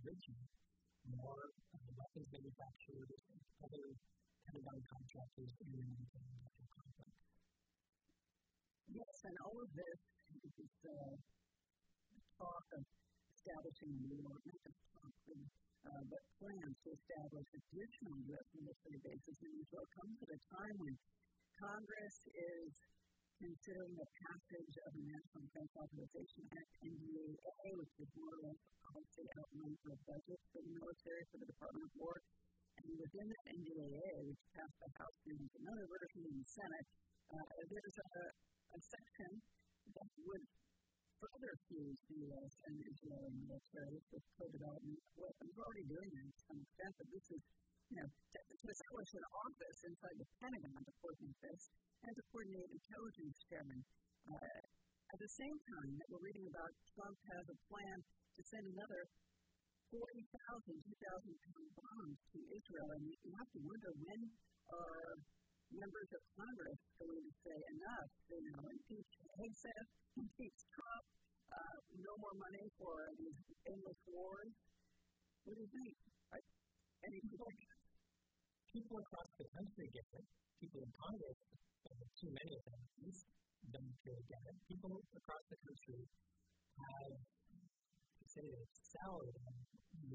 enriching more weapons manufacturers and other Pentagon contractors in the military complex. Yes, and all of this is talk of establishing more, not just talk, but plans to establish additional U.S. military bases in Israel comes at a time when Congress is considering the passage of the National Defense Authorization Act, NDAA, which is more or less a policy outline for a budget for the military, for the Department of War. And within that NDAA, which passed the House and another version in the Senate, there's a section that would further fuse the U.S. and Israeli military with co-development of weapons. We're already doing that to some extent, but this is, to establish an office inside the Pentagon to coordinate this and to coordinate intelligence sharing. At the same time that we're reading about Trump has a plan to send another 40,000, 2,000-pound bombs to Israel, and you have to wonder when are members of Congress going to say enough, impeach Hegseth, impeach Trump, no more money for these endless wars. What do you think? Any predictions? People across the country get it. People in Congress, too many of them at least, don't really get it. People across the country have, say, soured on